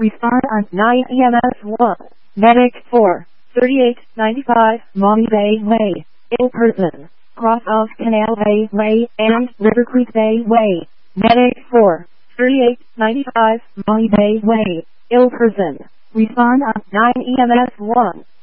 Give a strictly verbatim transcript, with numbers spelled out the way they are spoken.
Respond on nine E M S one. Medic four. thirty-eight ninety-five Maumee Bay Way. Ill person. Cross of Canal Bay Way and River Creek Bay Way. Medic four. thirty-eight ninety-five Maumee Bay Way. Ill person. Respond on nine E M S one.